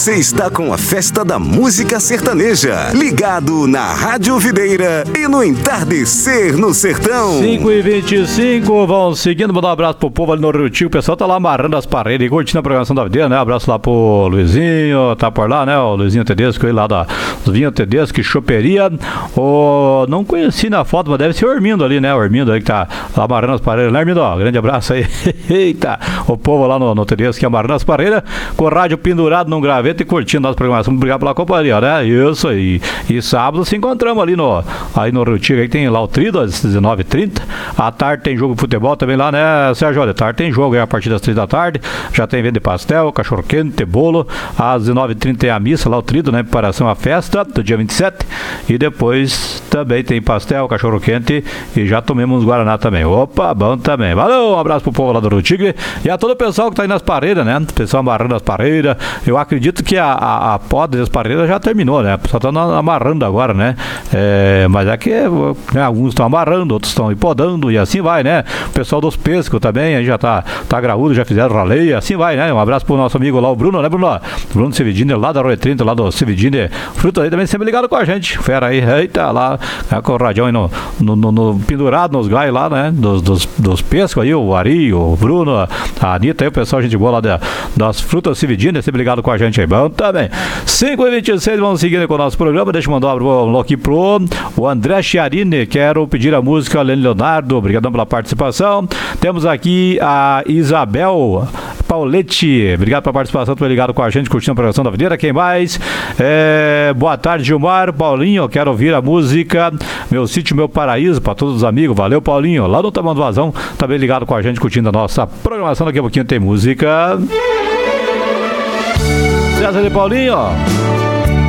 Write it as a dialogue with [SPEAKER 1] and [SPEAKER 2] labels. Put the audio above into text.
[SPEAKER 1] Você está com a Festa da Música Sertaneja, ligado na Rádio Videira e no Entardecer no Sertão.
[SPEAKER 2] 5h25, vão seguindo, mandar um abraço pro povo ali no Rio Tico. O pessoal tá lá amarrando as paredes e curtindo a programação da Videira, né? Abraço lá pro Luizinho, tá por lá, né? O Luizinho Tedesco, ele lá da Vinho Tedesco, choperia. Não conheci na foto, mas deve ser o Hermindo ali, né? O Hermindo aí que tá lá amarrando as paredes, né, Hermindo? Grande abraço aí. Eita, o povo lá no Tedesco amarrando as paredes, com o rádio pendurado num graveta e curtindo nossa programação. Obrigado pela companhia, né? Isso aí. E sábado se encontramos ali no Rio Tico, aí tem lá o Trido às 19h30. À tarde tem jogo de futebol também lá, né, Sérgio? Olha, à tarde tem jogo aí a partir das 3 da tarde. Já tem venda de pastel, cachorro quente, bolo. Às 19h30 tem a missa lá, o Trido, né? Preparação à festa do dia 27. E depois também tem pastel, cachorro quente e já tomemos uns Guaraná também. Opa, bom também. Valeu, um abraço pro povo lá do Rio Tigre e a todo o pessoal que tá aí nas paredes, né? O pessoal amarrando as paredes. Eu acredito que a poda das paredes já terminou, né? O pessoal tá amarrando agora, né? Mas é que né, alguns estão amarrando, outros estão podando e assim vai, né? O pessoal dos pescos também, aí já tá graúdo, já fizeram raleia, assim vai, né? Um abraço pro nosso amigo lá, o Bruno, né, Bruno? Bruno Cividini, lá da Roe 30, lá do Cividini Fruta aí, também sempre ligado com a gente. Fera aí, eita, lá, com o radião aí pendurado nos gaios lá, né? Dos pescos aí, o Ari, o Bruno, a Anitta aí, o pessoal, gente boa lá das Frutas Cividini, sempre ligado com a gente aí. Bom também. 5h26, vamos seguindo com o nosso programa. Deixa eu mandar um aqui pro o André Chiarini. Quero pedir a música Lene Leonardo. Obrigadão pela participação. Temos aqui a Isabel Pauletti. Obrigado pela participação. Tô ligado com a gente, curtindo a programação da Videira. Quem mais? Boa tarde, Gilmar. Paulinho, quero ouvir a música Meu Sítio, Meu Paraíso, para todos os amigos. Valeu, Paulinho. Lá no Tamanho do Vazão, também ligado com a gente, curtindo a nossa programação. Daqui a pouquinho tem música. César de Paulinho, ó.